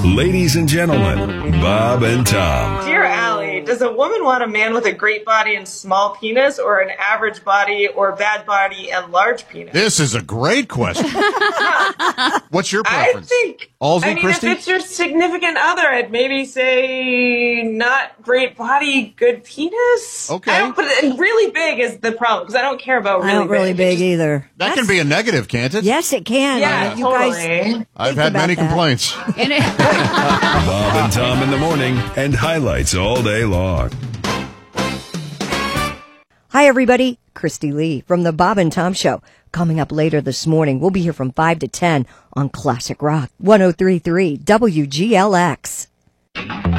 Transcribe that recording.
Ladies and gentlemen, Bob and Tom. Dear Allie, does a woman want a man with a great body and small penis, or an average body or bad body and large penis? This is a great question. What's your preference? Christy? If it's your significant other, I'd maybe say not great body, good penis. Okay. But really big is the problem, because I don't care about really big. I don't really big either. That can be a negative, can't it? Yes, it can. Yeah, you totally. guys I've had many complaints. Bob and Tom in the morning and highlights all day long. Hi, everybody. Christy Lee from the Bob and Tom Show. Coming up later this morning, we'll be here from 5 to 10 on Classic Rock 103.3 WGLX.